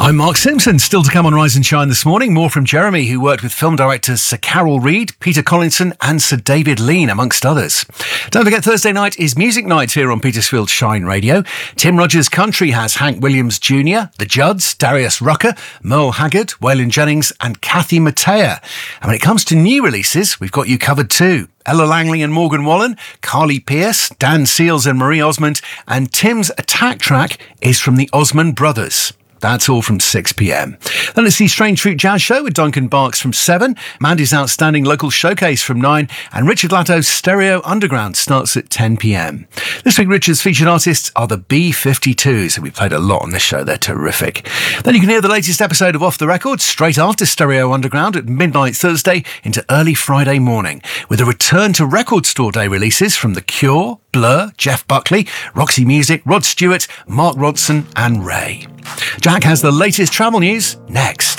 I'm Mark Simpson. Still to come on Rise and Shine this morning. More from Jeremy, who worked with film directors Sir Carol Reed, Peter Collinson and Sir David Lean, amongst others. Don't forget, Thursday night is Music Night here on Petersfield Shine Radio. Tim Rogers Country has Hank Williams Jr., The Judds, Darius Rucker, Merle Haggard, Waylon Jennings and Kathy Mattea. And when it comes to new releases, we've got you covered too. Ella Langley and Morgan Wallen, Carly Pearce, Dan Seals and Marie Osmond, and Tim's attack track is from the Osmond Brothers. That's all from 6pm. Then it's the Strange Fruit Jazz Show with Duncan Barks from 7, Mandy's Outstanding Local Showcase from 9, and Richard Latto's Stereo Underground starts at 10pm. This week, Richard's featured artists are the B-52s, and we played a lot on this show. They're terrific. Then you can hear the latest episode of Off the Record straight after Stereo Underground at midnight Thursday into early Friday morning, with a return to Record Store Day releases from The Cure, Blur, Jeff Buckley, Roxy Music, Rod Stewart, Mark Ronson and Ray. Jack has the latest travel news next.